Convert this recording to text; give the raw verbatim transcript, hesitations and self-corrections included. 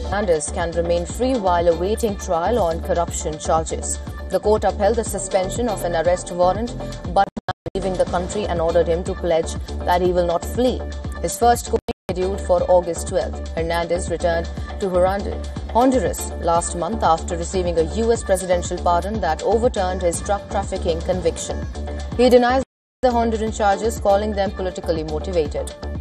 Hernandez can remain free while awaiting trial on corruption charges. The court upheld the suspension of an arrest warrant, but leaving the country and ordered him to pledge that he will not flee. His first court is scheduled for August twelfth. Hernandez returned to Honduras last month after receiving a U S presidential pardon that overturned his drug trafficking conviction. He denies the Honduran charges, calling them politically motivated.